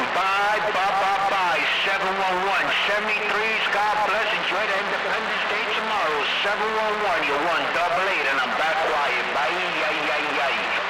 Bye, bye, bye, bye. 711. 73's, God bless. Enjoy the Independence Day tomorrow. 711, you're 188, and I'm back quiet. Bye, yay, yay, yay.